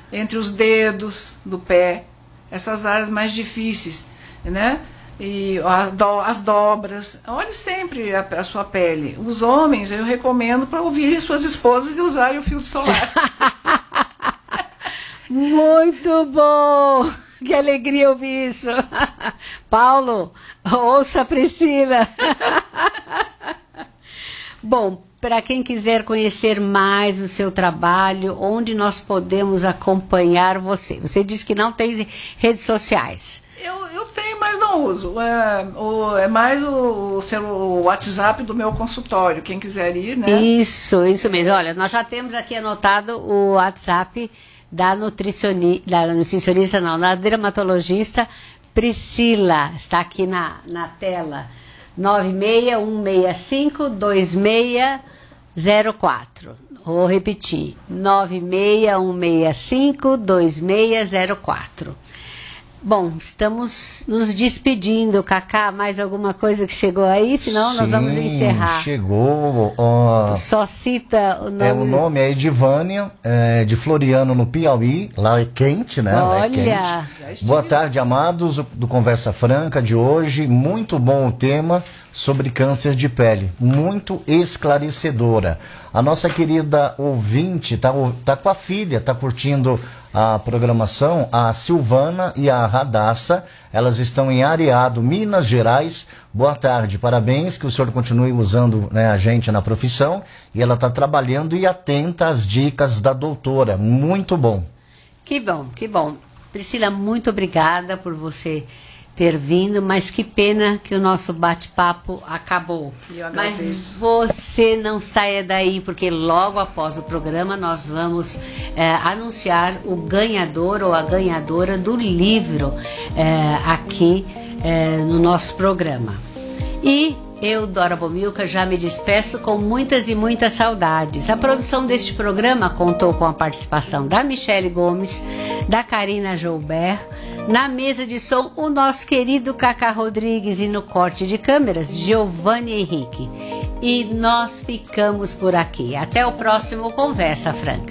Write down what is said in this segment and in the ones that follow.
entre os dedos do pé, essas áreas mais difíceis, né? E as dobras. Olhe sempre a sua pele. Os homens, eu recomendo para ouvirem suas esposas e usarem o filtro solar. Muito bom! Que alegria ouvir isso. Paulo, ouça a Priscila. Bom, para quem quiser conhecer mais o seu trabalho, onde nós podemos acompanhar você? Você disse que não tem redes sociais. Eu tenho, mas não uso. É mais o WhatsApp do meu consultório, quem quiser ir, né? Isso mesmo. Olha, nós já temos aqui anotado o WhatsApp da dermatologista Priscila. Está aqui na tela. 961652604. Vou repetir. 961652604. Bom, estamos nos despedindo. Cacá, mais alguma coisa que chegou aí? Senão nós vamos encerrar. Chegou. Só cita o nome. O nome é Edivânia, de Floriano, no Piauí. Lá é quente, né? Olha. Lá é quente. Boa tarde, amados do Conversa Franca de hoje. Muito bom o tema sobre câncer de pele. Muito esclarecedora. A nossa querida ouvinte tá com a filha, tá curtindo a programação, a Silvana e a Radassa. Elas estão em Areado, Minas Gerais. Boa tarde, parabéns, que o senhor continue usando, né, a gente na profissão. E ela está trabalhando e atenta às dicas da doutora. Muito bom. Que bom, que bom. Priscila, muito obrigada por você ter vindo, mas que pena que o nosso bate-papo acabou. Mas você não saia daí, porque logo após o programa nós vamos anunciar o ganhador ou a ganhadora do livro aqui no nosso programa. E eu, Dora Bomilca, já me despeço com muitas e muitas saudades. A produção deste programa contou com a participação da Michele Gomes, da Karina Joubert, na mesa de som o nosso querido Cacá Rodrigues e no corte de câmeras Giovanni Henrique. E nós ficamos por aqui. Até o próximo Conversa Franca.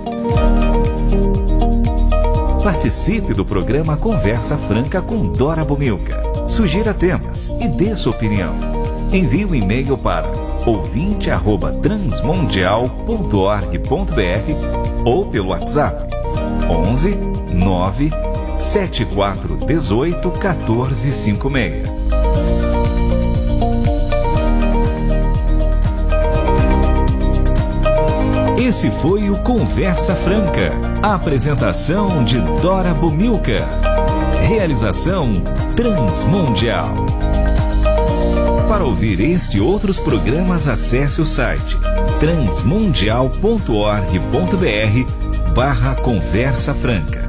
Participe do programa Conversa Franca com Dora Bomilca. Sugira temas e dê sua opinião. Envie um e-mail para ouvinte@transmundial.org.br ou pelo WhatsApp 11 9 7418 1456. Esse foi o Conversa Franca. A apresentação de Dora Bomilca. Realização Transmundial. Para ouvir este e outros programas, acesse o site transmundial.org.br/Conversa Franca.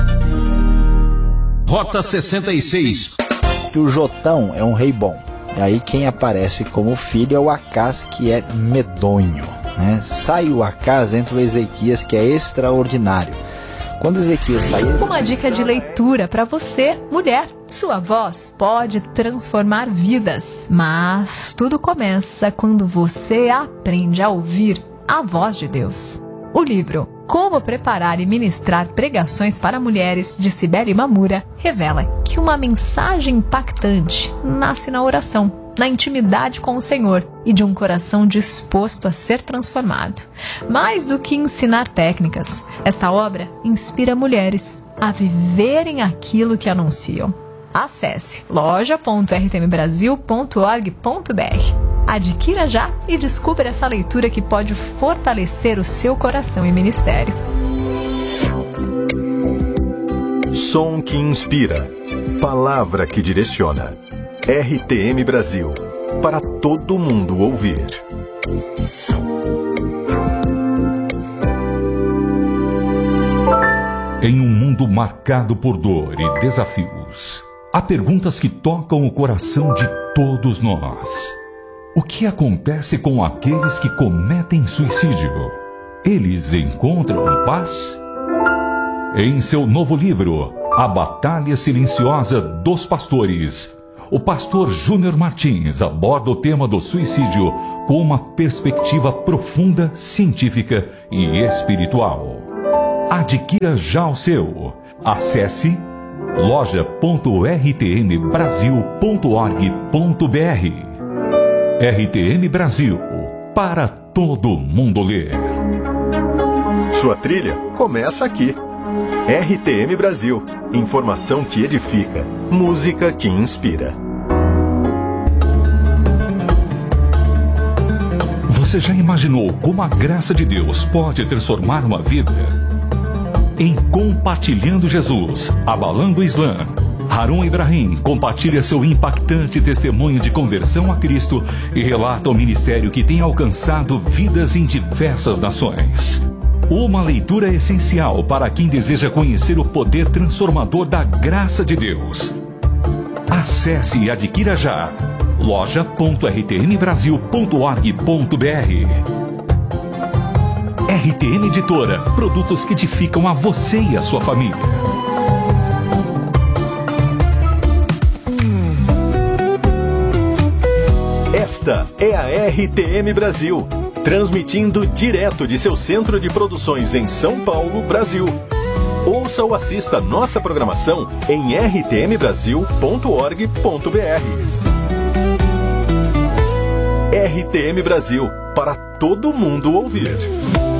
Rota 66. Que o Jotão é um rei bom. E aí quem aparece como filho é o Acás, que é medonho, né? Sai o Acás, entra o Ezequias, que é extraordinário. Quando Ezequias saiu... Uma dica de leitura para você, mulher. Sua voz pode transformar vidas, mas tudo começa quando você aprende a ouvir a voz de Deus. O livro Como Preparar e Ministrar Pregações para Mulheres, de Cibele Mamura, revela que uma mensagem impactante nasce na oração, na intimidade com o Senhor e de um coração disposto a ser transformado. Mais do que ensinar técnicas, esta obra inspira mulheres a viverem aquilo que anunciam. Acesse loja.rtmbrasil.org.br. Adquira já e descubra essa leitura que pode fortalecer o seu coração e ministério. Som que inspira. Palavra que direciona. RTM Brasil. Para todo mundo ouvir. Em um mundo marcado por dor e desafios, há perguntas que tocam o coração de todos nós. O que acontece com aqueles que cometem suicídio? Eles encontram paz? Em seu novo livro, A Batalha Silenciosa dos Pastores, o pastor Júnior Martins aborda o tema do suicídio com uma perspectiva profunda, científica e espiritual. Adquira já o seu. Acesse loja.rtmbrasil.org.br. RTM Brasil, para todo mundo ler. Sua trilha começa aqui. RTM Brasil, informação que edifica, música que inspira. Você já imaginou como a graça de Deus pode transformar uma vida? Em Compartilhando Jesus, Abalando o Islã, Harun Ibrahim compartilha seu impactante testemunho de conversão a Cristo e relata o ministério que tem alcançado vidas em diversas nações. Uma leitura essencial para quem deseja conhecer o poder transformador da graça de Deus. Acesse e adquira já loja.rtmbrasil.org.br. RTM Editora, produtos que edificam a você e a sua família. Esta é a RTM Brasil, transmitindo direto de seu centro de produções em São Paulo, Brasil. Ouça ou assista nossa programação em rtmbrasil.org.br. RTM Brasil, para todo mundo ouvir.